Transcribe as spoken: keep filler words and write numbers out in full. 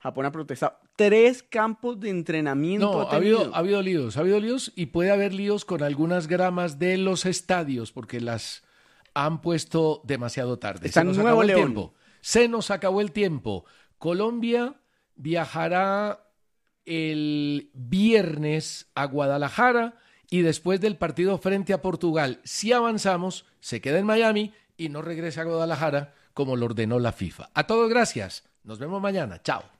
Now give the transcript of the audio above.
Japón ha protestado. Tres campos de entrenamiento. No, ha, ha tenido. habido, ha habido líos, ha habido líos y puede haber líos con algunas gramas de los estadios porque las han puesto demasiado tarde. Está Se nos Nuevo acabó el León. tiempo. Se nos acabó el tiempo. Colombia viajará el viernes a Guadalajara y después del partido frente a Portugal, si avanzamos, se queda en Miami y no regresa a Guadalajara como lo ordenó la FIFA. A todos gracias. Nos vemos mañana. Chao.